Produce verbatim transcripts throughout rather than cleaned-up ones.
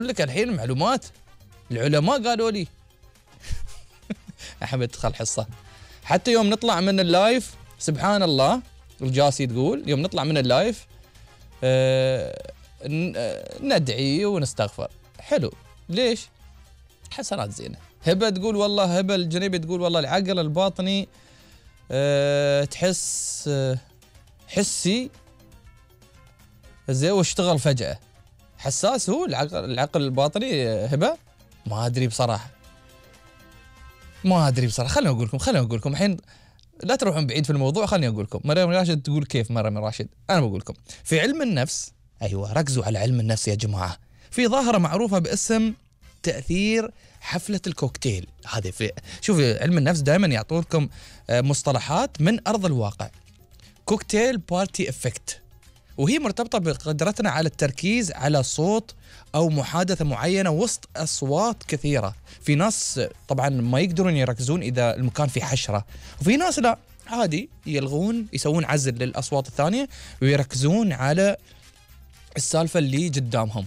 لك الحين معلومات العلماء قالوا لي. احب ادخل حصه. حتى يوم نطلع من اللايف سبحان الله الجاسي تقول يوم نطلع من اللايف آه ندعي ونستغفر. حلو. ليش؟ حسنات زينه. هبه تقول والله هبه الجنيبي تقول والله العقل الباطني أه تحس أه حسي زي واشتغل فجأة. حساس هو العقل, العقل الباطني هبه؟ ما ادري بصراحة. ما ادري بصراحة. خليني اقول لكم خليني اقول لكم الحين لا تروحون بعيد في الموضوع. خليني اقول لكم. مريم راشد تقول كيف مريم راشد؟ انا بقول لكم في علم النفس. ايوه ركزوا على علم النفس يا جماعة. في ظاهرة معروفة باسم تأثير حفلة الكوكتيل. هذه في شوفوا علم النفس دائما يعطونكم مصطلحات من أرض الواقع. كوكتيل بارتي افكت، وهي مرتبطة بقدرتنا على التركيز على صوت أو محادثة معينة وسط أصوات كثيرة. في ناس طبعا ما يقدرون يركزون إذا المكان فيه حشرة، وفي ناس لا عادي يلغون يسوون عزل للأصوات الثانية ويركزون على السالفة اللي قدامهم.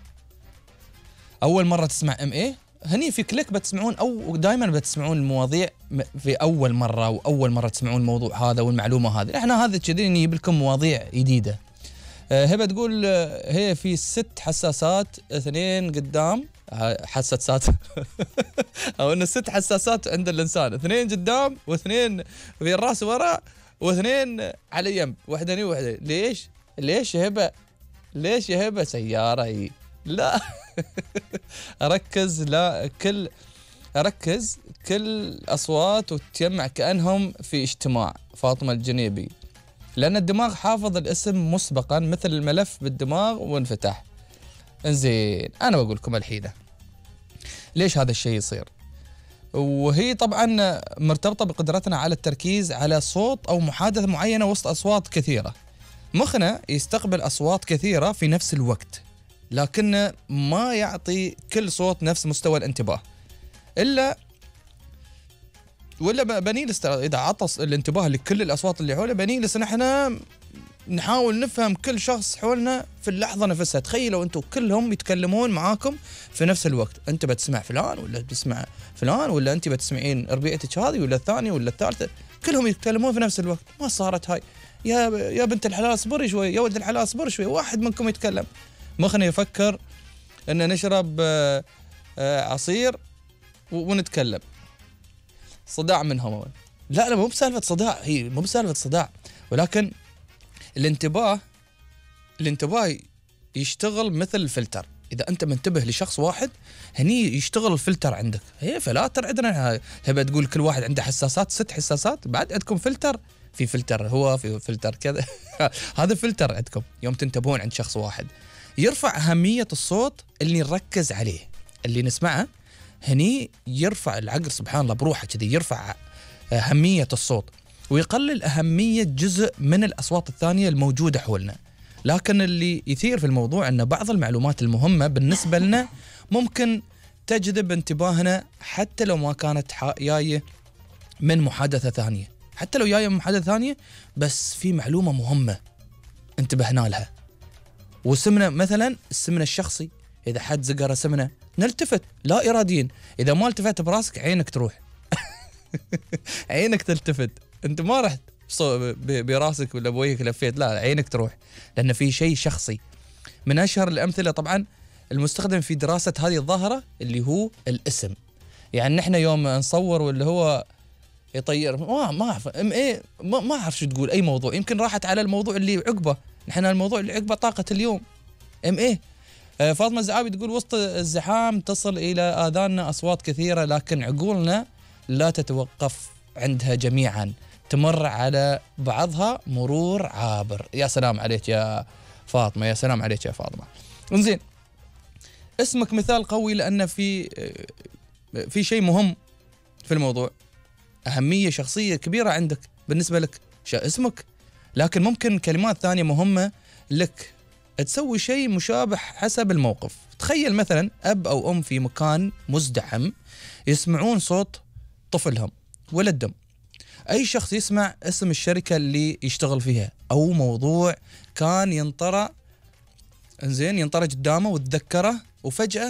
أول مرة تسمع ام ايه هني في كليك بتسمعون، أو دائما بتسمعون المواضيع في أول مرة، وأول مرة تسمعون الموضوع هذا والمعلومة هذه. احنا هذا كذي نجيب لكم مواضيع جديدة. أه هبة تقول أه هي في ست حساسات اثنين قدام حساسات أو إن ست حساسات عند الإنسان، اثنين قدام واثنين في الرأس ورا واثنين على يم، واحدة هني واحدة. ليش؟ ليش يا هبة؟ ليش يا هبة؟ سيارة هي. لا أركز لا كل أركز كل أصوات وتجمع كأنهم في اجتماع. فاطمة الجنيبي لأن الدماغ حافظ الاسم مسبقا مثل الملف بالدماغ وانفتح. انزين أنا بقول لكم الحين ليش هذا الشيء يصير. وهي طبعا مرتبطة بقدرتنا على التركيز على صوت أو محادثة معينة وسط أصوات كثيرة. مخنا يستقبل أصوات كثيرة في نفس الوقت، لكن ما يعطي كل صوت نفس مستوى الانتباه. إلا ولا بنيلس إذا عطس الانتباه لكل الأصوات اللي حوله بنيلس نحن نحاول نفهم كل شخص حولنا في اللحظة نفسها. تخيلوا أنتم كلهم يتكلمون معاكم في نفس الوقت، أنت بتسمع فلان ولا بتسمع فلان، ولا أنت بتسمعين ربيعتك هذه ولا الثانية ولا الثالثة، كلهم يتكلمون في نفس الوقت. ما صارت هاي يا يا بنت الحلال اصبري شوي، يا ولد الحلال اصبر شوي، واحد منكم يتكلم. مخنا يفكر ان نشرب عصير ونتكلم. صداع منهم. لا لا مو بسالفة صداع، هي مو بسالفة صداع، ولكن الانتباه الانتباه يشتغل مثل الفلتر. إذا أنت منتبه لشخص واحد هني يشتغل الفلتر عندك. هي فلاتر عندنا هبة تقول كل واحد عنده حساسات، ست حساسات. بعد عندكم فلتر، في فلتر هو في فلتر كذا. هذا فلتر عندكم يوم تنتبهون عند شخص واحد. يرفع أهمية الصوت اللي نركز عليه اللي نسمعه. هني يرفع العقل سبحان الله بروحه كذي، يرفع أهمية الصوت ويقلل أهمية جزء من الأصوات الثانية الموجودة حولنا. لكن اللي يثير في الموضوع أن بعض المعلومات المهمة بالنسبة لنا ممكن تجذب انتباهنا حتى لو ما كانت جاية من محادثة ثانية. حتى لو جاية من محادثة ثانية بس في معلومة مهمة انتبهنا لها. وسمنا مثلا السمنة الشخصي، إذا حد زقر سمنة نلتفت لا إراديا. إذا ما التفت براسك عينك تروح. عينك تلتفت، أنت ما رحت براسك ولا بوجهك لفيت، لا عينك تروح، لأن في شيء شخصي. من أشهر الأمثلة طبعا المستخدم في دراسة هذه الظاهرة اللي هو الاسم. يعني نحن يوم نصور واللي هو يطير ما ما أعرف ام ايه ما, ما أعرف شو تقول أي موضوع، يمكن راحت على الموضوع اللي عقبه. نحن الموضوع اللي عقبه طاقة اليوم ام ايه. آه فاطمة الزعابي تقول وسط الزحام تصل إلى آذاننا أصوات كثيرة لكن عقولنا لا تتوقف عندها جميعا، تمر على بعضها مرور عابر. يا سلام عليك يا فاطمة، يا سلام عليك يا فاطمة. انزين اسمك مثال قوي لأن في في شيء مهم في الموضوع، أهمية شخصية كبيرة عندك بالنسبة لك اسمك، لكن ممكن كلمات ثانية مهمة لك تسوي شيء مشابه حسب الموقف. تخيل مثلا أب أو أم في مكان مزدحم يسمعون صوت طفلهم ولدهم. أي شخص يسمع اسم الشركة اللي يشتغل فيها أو موضوع كان ينطرى انزين ينطرى قدامه وتذكره، وفجأة